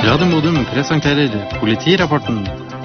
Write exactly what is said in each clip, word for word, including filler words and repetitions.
Radio Modum presenterer Politirapporten.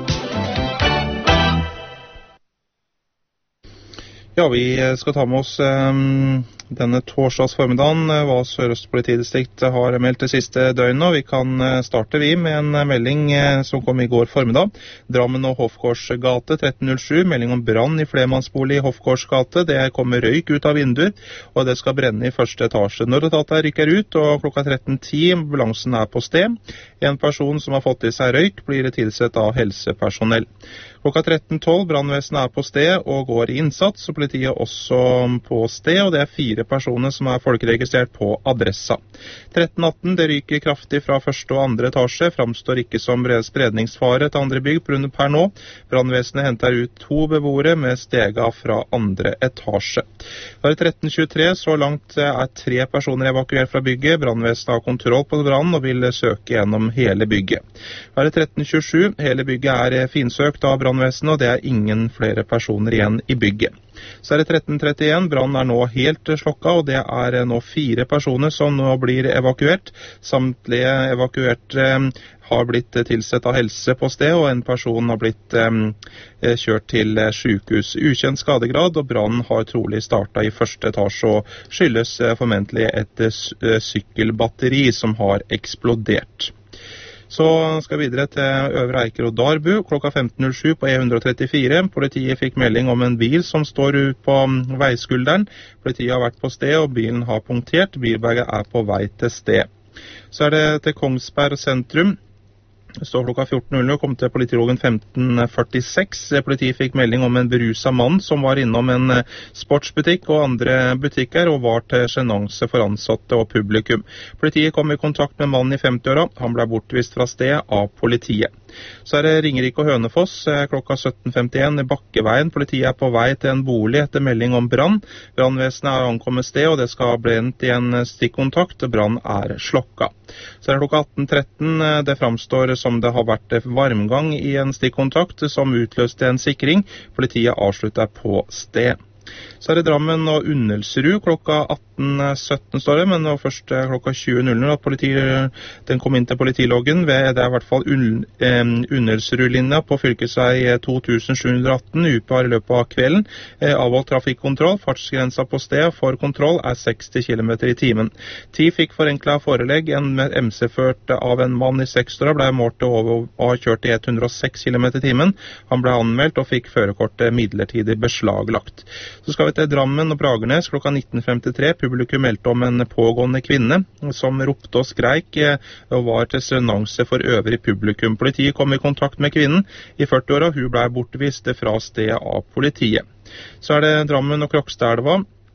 Ja, vi skal ta med oss um, denne torsdags formiddagen hva Sør-Øst politidistrikt har meldt det siste døgnet. Vi kan starte vi med en melding som kom i går formiddag. Drammen og Hofgaards gate tretten null sju, melding om brann i flermannsbolig i Hofgaards gate. Det kommer røyk ut av vinduer, og det skal brenne i første etasje. Når dette rykker ut, og klokka tretten ti, ambulansen er på sted. En person som har fått i seg røyk blir tilsett av helsepersonell. Klokka tretten tolv, brannvesenet er på sted og går i innsats, og politiet også på sted, og det er fire personer som er folkeregistrert på adressa. tretten atten, det ryker kraftig fra første og andre etasje, framstår ikke som spredningsfare til andre bygg per nå. Brannvesenet henter ut to beboere med stega fra andre etasje. Da er det tretten tjuetre, så langt er tre personer evakuert fra bygget. Brannvesenet har kontroll på brannen og vil søke gjennom hele bygget. Da er det tretten tjuesju, hele bygget er finsøkt av brannvesenet, og det er ingen flere personer igjen i bygget. Så er det tretten trettien, brannen er nå helt slokka, og det er nå fire personer som nå blir evakuert. Samtlige evakuerte har blitt tilsett av helse på sted, og en person har blitt eh, kjørt til sykehus. Ukjent skadegrad, og brannen har trolig startet i første etasje, og skyldes eh, formentlig et eh, sykkelbatteri som har eksplodert. Så skal vi videre til Øvre Eiker og Darbu, klokka femten null sju på E ett trettifire. Politiet fikk melding om en bil som står ut på veiskulderen. Politiet har vært på sted, og bilen har punktert. Bilberget er på vei til sted. Så er det til Kongsberg sentrum. Det står klokka fjorten null null, kom til politirogen femten førtiseks. Politiet fikk melding om en beruset mann som var innom en sportsbutikk og andre butikker, og var til sjenanse for ansatte og publikum. Politiet kom i kontakt med mannen i femti-åra. Han ble bortvist fra sted av politiet. Så er det Ringerike og Hønefoss, klokka sytten femtien i Bakkeveien. Politiet er på vei til en bolig etter melding om brann. Brannvesenet er ankommet sted, og det skal ha brent i en stikkontakt. Brann er slokka. Så er det klokka atten tretten. Det framstår som det har vært varmgang i en stikkontakt som utløste en sikring. Politiet avslutter på sted. Så er det Drammen og Unnelsrud, klokka atten sytten står det, men det var først klokka tjue null null at politiet, den kom inn til politiloggen ved, det er i hvert fall un, eh, Unnelsrud-linja på fylkesvei to tusen sju hundre atten, upar i løpet av kvelden. Eh, avholdt trafikkontroll, fartsgrensa på sted for kontroll er seksti kilometer i timen. Ti fikk forenklet forelegg, en M C-ført av en mann i sekstiåra ble målt over og har kjørt i hundre og seks kilometer i timen. Han ble anmeldt og fikk førerkortet midlertidig beslaglagt. Så skal vi til Drammen og Bragernes, klokka nitten femtitre. Publikum meldte om en pågående kvinne som ropte og skreik og var til sjenanse for øvrig publikum. Politiet kom i kontakt med kvinnen i førti-åra, og hun ble bortvist fra stedet av politiet. Så er det Drammen og Krokstadelva.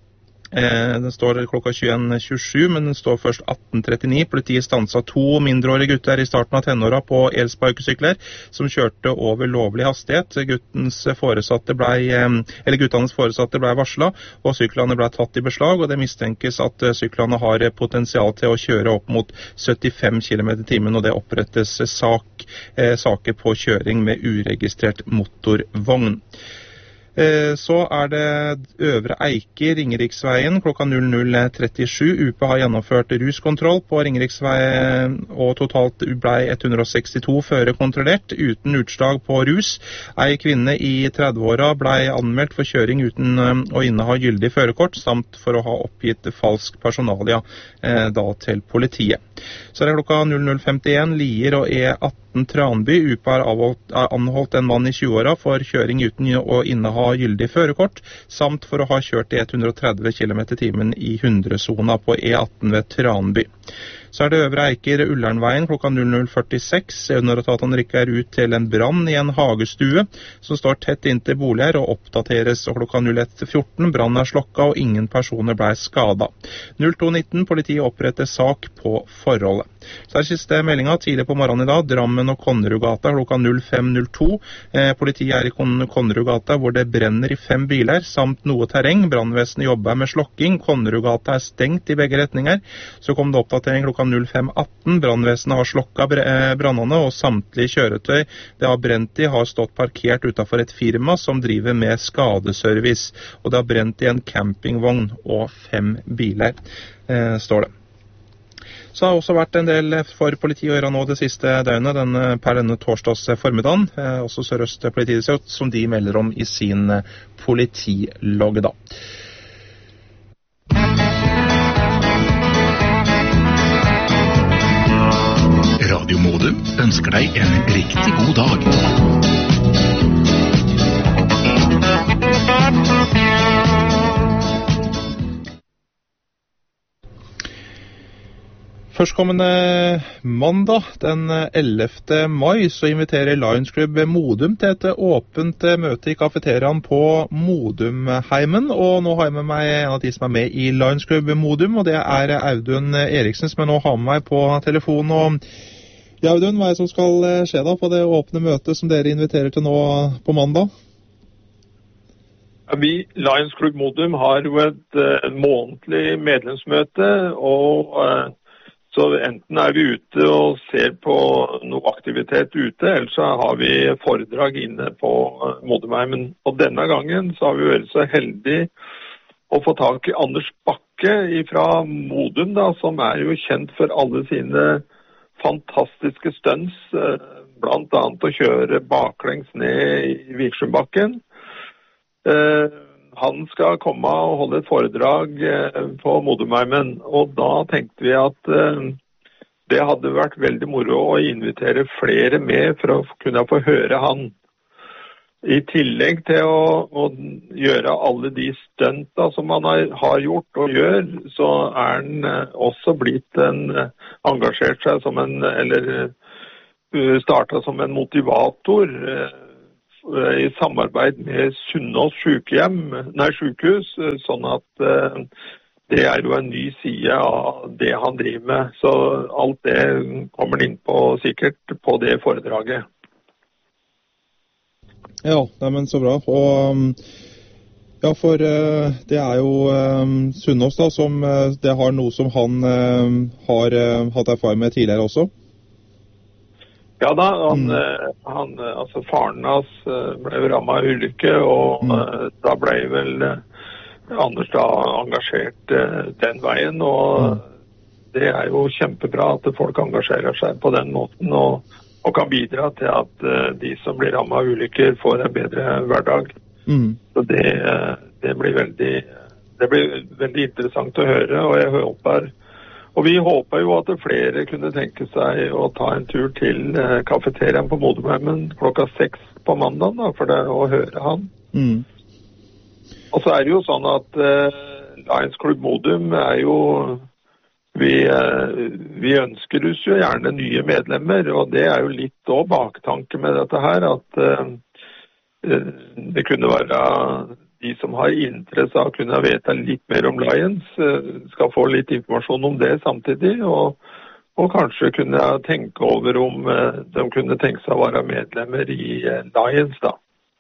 Eh, den står klokka tjueen tjuesju, men den står først atten trettini. Politiet stanset to mindreårige gutter i starten av tenåra på elsparkesykler som kjørte over lovlig hastighet. Guttens foresatte ble, eller guttenes foresatte ble varslet, og syklene ble tatt i beslag, og det mistenkes at syklene har potensial til å kjøre opp mot syttifem kilometer i timen, og det opprettes sak, eh, saker på kjøring med uregistrert motorvogn. Så er det Øvre Eiker, Ringeriksveien, klokka null null trettisju. U P har gjennomført ruskontroll på Ringeriksveien, og totalt ble hundre og sekstito førere kontrollert, uten utslag på rus. Ei kvinne i trettiåra ble anmeldt for kjøring uten å inneha gyldig førerkort, samt for å ha oppgitt falsk personalia eh, da til politiet. Så er det klokka null null femtien, Lier og E atten Tranby. U P har anholdt en mann i tjueåra for kjøring uten å inneha gyldig førerkort, samt for å ha kjørt i hundre og tretti kilometer i timen i hundre-sona på E atten ved Tranby. Så er det Øvre Eiker Ullernveien klokka null null førtiseks, når etatene rykker ut til en brann i en hagestue som står tett inntil boliger og oppdateres, og klokka null ett fjorten, brannen er slokka og ingen personer ble skadet. null to nitten, politiet oppretter sak på forholdet. Så er det siste meldinga tidlig på morgenen i dag, Drammen og Konnerudgata klokka null fem null to. Eh, politiet er i Konnerudgata hvor det brenner i fem biler, samt noe terreng. Brannvesenet jobber med slokking. Konnerudgata er stengt i begge retninger. Så kom det oppdatering klokka null fem atten. Brannvesenet har slokka brannene, og samtlige kjøretøy det har brent i har stått parkert utenfor et firma som driver med skadeservice. Og det har brent i en campingvogn og fem biler, eh, står det. Så har det også vært en del for politiet å gjøre nå det siste døgnet, den, per denne torsdags formiddagen. Eh, også Sør-Øst politidistrikt, som de melder om i sin politilogg da. Radio Modum ønsker deg en riktig god dag. Førstkommende mandag, den ellevte mai, så inviterer Lions Club Modum til et åpent møte i kafeteriaen på Modumheimen. Og nå har jeg med meg en av de som er med i Lions Club Modum, og det er Audun Eriksen, som jeg nå har med meg på telefon. Og ja, Audun, hva er det som skal skje da på det åpne møtet som dere inviterer til nå på mandag? Vi, Lions Club Modum, har jo et uh, månedlig medlemsmøte, og uh, så enten er vi ute og ser på noe aktivitet ute, eller så har vi foredrag inne på Modumheimen. Og denne gangen så har vi vært så heldige å få tak i Anders Bakke fra Modum, da, som er jo kjent for alle sine fantastiske stunts, blant annet å kjøre baklengs ned i Viksjøbakken. Han skal komme og holde et foredrag på Modumheimen, og da tenkte vi at det hadde vært veldig moro å invitere flere med for å kunne få høre han. I tillegg til å, å gjøre alle de stunta som han har, har gjort og gjør, så er han også blitt en, engasjert seg som en, eller startet som en motivator i samarbeid med Sunnaas sykehjem, nei, sykehus, sånn at uh, det er jo en ny side av det han driver med. Så alt det kommer inn på sikkert på det foredraget. Ja, nei, men så bra. Og ja, for uh, det er jo um, Sunnaas da, som uh, det har noe som han uh, har uh, hatt erfaring med tidligere også. Ja da, han, mm. han, altså faren hans ble rammet av ulykke, og mm. da ble vel Anders da engasjert den veien, og mm. det er jo kjempebra at folk engasjerer seg på den måten, og, og kan bidra til at de som blir rammet av ulykker får en bedre hverdag. Mm. Så det, det, blir veldig, det blir veldig interessant å høre, og jeg håper Og vi håper jo at flere kunne tenke seg å ta en tur til eh, kafeteriaen på Modumheimen klokka seks på mandag, da, for det å høre han. Mm. Og så er det jo sånn at eh, Lions Club Modum er jo, vi, eh, vi ønsker oss jo gjerne nye medlemmer, og det er jo litt også baktanke med dette her, at eh, det kunne være de som har interesse av å kunne vite litt mer om Lions, skal få litt informasjon om det samtidig, og, og kanskje kunne tenke over om de kunne tenke seg å være medlemmer i Lions da.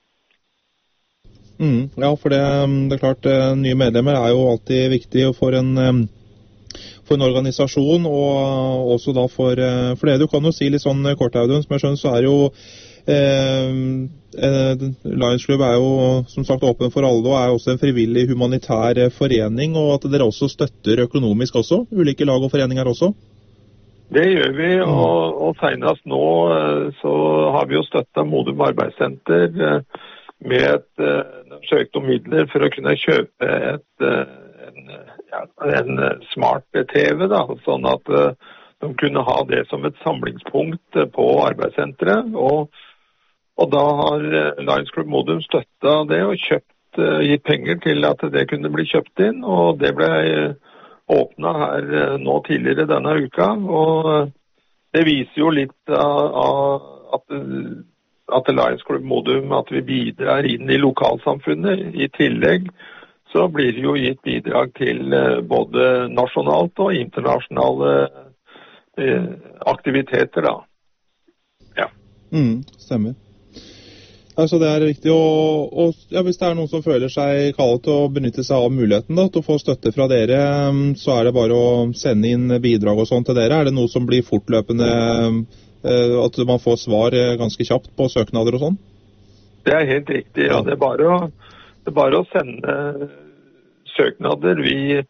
Mm, ja, for det, det er klart, nye medlemmer er jo alltid viktig for en, for en organisasjon, og også da for, for det du kan jo si litt sånn kort, Audun, som jeg skjønner, så er jo Eh, eh, Lions Club er jo som sagt åpen for alle, og er også en frivillig humanitær forening, og at dere også støtter økonomisk også, ulike lag og foreninger også? Det gjør vi, og, og senest nå så har vi jo støttet Modum Arbeidssenter med et søkt om midler for å kunne kjøpe et, en, ja, en smart T V, da, sånn at de kunne ha det som et samlingspunkt på arbeidssenteret, og Og da har Lions Club Modum støttet det og kjøpt, gitt penger til at det kunne bli kjøpt inn, og det ble åpnet her nå tidligere denne uka, og det viser jo litt av at, at Lions Club Modum, at vi bidrar inn i lokalsamfunnet. I tillegg så blir det jo gitt bidrag til både nasjonalt og internasjonale aktiviteter da. Ja. Mm, stemmer. Altså det er viktig, og, og ja, hvis det er noen som føler seg kallet til å benytte seg av muligheten da, til å få støtte fra dere, så er det bare å sende inn bidrag og sånt til dere. Er det noe som blir fortløpende, at man får svar ganske kjapt på søknader og sånn? Det er helt riktig, ja. Det er bare å, det er bare å sende søknader. Vi,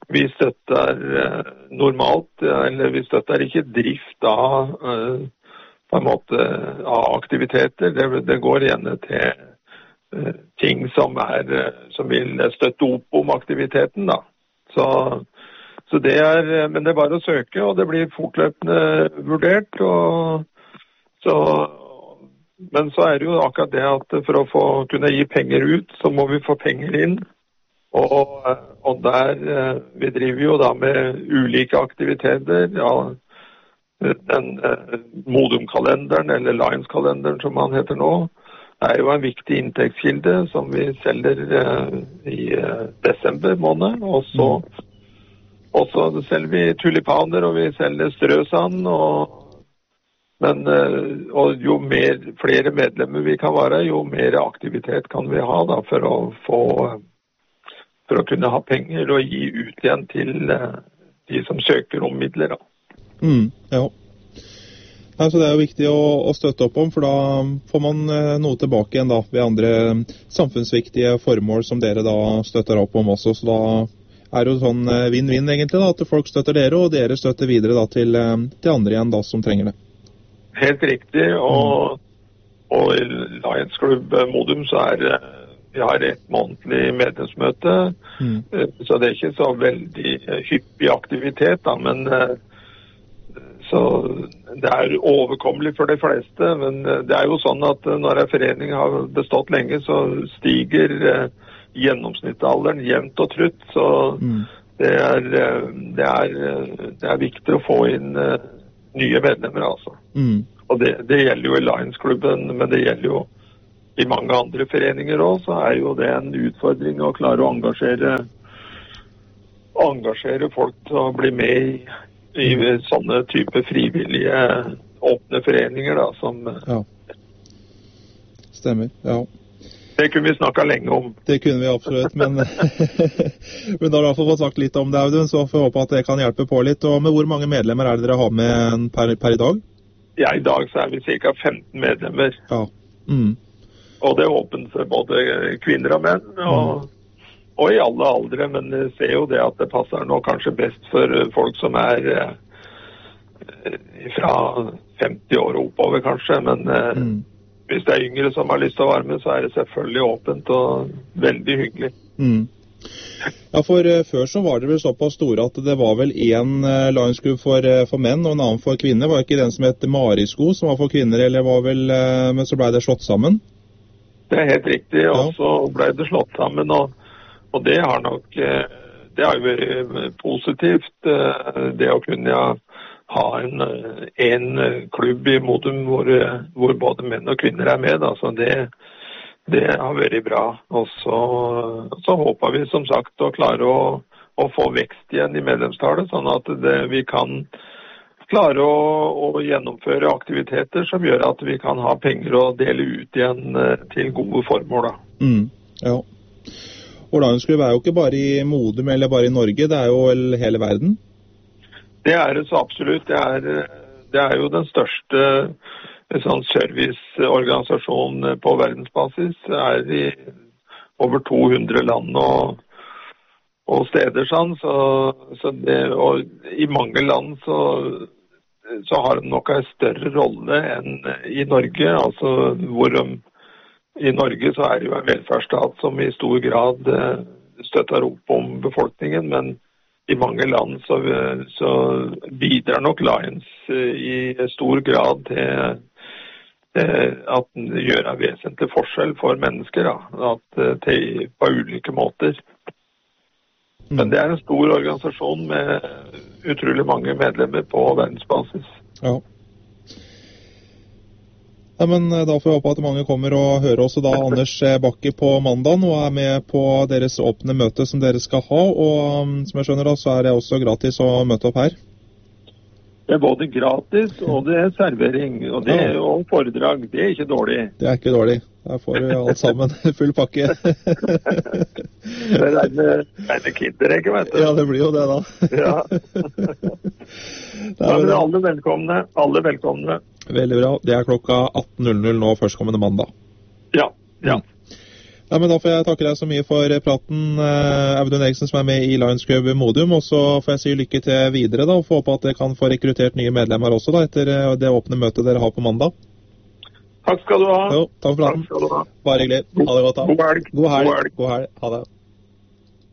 vi støtter eh, normalt, eller vi støtter ikke drift av, eh, på en måte, av aktiviteter. Det, det går gjerne til eh, ting som, er, eh, som vil støtte opp om aktiviteten, da. Så, så det er, men det er bare å søke, og det blir fortløpende vurdert, og så... Men så er det jo akkurat det at for å få, kunne gi penger ut, så må vi få penger inn. Og, og der, vi driver jo da med ulike aktiviteter. Ja, den Modum-kalenderen, eller Lions-kalenderen som man heter nå, er jo en viktig inntektskilde som vi selger i desember måned. Og så, og så selger vi tulipaner, og vi selger strøsand, og Men og jo mer, flere medlemmer vi kan være, jo mer aktivitet kan vi ha da, for å få, for å kunne ha penger og gi ut igjen til de som søker om midler. Da. Mm, ja. Altså, det er jo viktig å, å støtte opp om, for da får man noe tilbake igjen da, ved andre samfunnsviktige formål som dere da støtter opp om også. Så da er det jo sånn vinn-vinn egentlig da, at folk støtter dere, og dere støtter videre da, til, til andre igjen da, som trenger det. Helt riktig, og, og i Lions Club Modum så er vi har et månedlig medlemsmøte, mm. så det er ikke så veldig hyppig aktivitet da, men så det er overkommelig for de fleste, men det er jo sånn at når en forening har bestått lenge, så stiger gjennomsnittsalderen jevnt og trutt, så mm. det, er, det, er, det er viktig å få inn nye medlemmer, altså. Mm. Og det, det gjelder jo i Lions-klubben, men det gjelder jo i mange andre foreninger også, så er jo det en utfordring å klare å engasjere, engasjere folk til å bli med i, i mm. sånne type frivillige åpne foreninger, da, som... Ja. Stemmer, ja. Det kunne vi snakket lenge om. Det kunne vi absolutt, men, men da har du i hvert fall fått sagt litt om det, Audun, så får vi håpe at det kan hjelpe på litt. Og med hvor mange medlemmer er det dere har med per, per i dag? Ja, i dag så er vi cirka femten medlemmer. Ja. Mm. Og det er åpent for både kvinner og menn, og, mm. og i alle aldre, men jeg ser jo det at det passer nå kanskje best for folk som er eh, fra femti år og oppover kanskje, men eh, mm. hvis det er yngre som har lyst til å være med, så er det selvfølgelig åpent og veldig hyggelig. Mm. Ja, for uh, før så var det vel såpass store at det var vel en uh, Lions Club for, uh, for menn og en annen for kvinner. Var ikke den som het Marisko som var for kvinner, eller var vel, uh, men så ble det slått sammen? Det er helt riktig, og ja. Så ble det slått sammen, og, og det har nok, uh, det har jo vært positivt, uh, det å kunne ha en, uh, en klubb i Modum hvor, uh, hvor både menn og kvinner er med, altså det Det har vært bra, og så, så håper vi som sagt å klare å, å få vekst igjen i medlemstallet, sånn at det, vi kan klare å, å gjennomføre aktiviteter som gjør at vi kan ha penger å dele ut igjen til gode formål. Da. Mm, ja. Og Lions Club er jo ikke bare i Modum eller bare i Norge, det er jo vel hele verden? Det er det så absolutt. Det er, det er jo den største en sånn serviceorganisasjon på verdensbasis, er i over to hundre land og, og steder sånn, så, så det, og i mange land så, så har de nok en større rolle enn i Norge, altså hvor de, i Norge så er det jo en velferdsstat som i stor grad støtter opp om befolkningen, men i mange land så, så bidrar nok Lions i stor grad til at den gjør en vesentlig forskjell for mennesker, da, at, til, på ulike måter. Men det er en stor organisasjon med utrolig mange medlemmer på verdensbasis. Ja. Ja, men da får jeg håpe at mange kommer og hører også da Anders Bakke på mandagen og er med på deres åpne møte som dere skal ha, og som jeg skjønner da, så er det også gratis å møte opp her. Det er både gratis, og det er servering, og det er jo foredrag. Det er ikke dårlig. Det er ikke dårlig. Der får du alt sammen. Full pakke. Det er det kinderegg, vet du. Ja, det blir jo det da. Ja. Da er alle velkomne. Alle velkomne. Veldig bra. Det er klokka atten null null nå førstkommende mandag. Ja, ja. Ja, men da får jeg takke deg så mye for praten, Audun Eriksen, som er med i Lions Club Modum, og så får jeg si lykke til videre da, og få håpe at dere kan få rekruttert nye medlemmer også da, etter det åpne møtet dere har på mandag. Takk skal du ha. Jo, takk for praten. Takk skal du ha. Bare hyggelig. Ha det godt da. God helg. God helg. God helg. God helg. Ha det.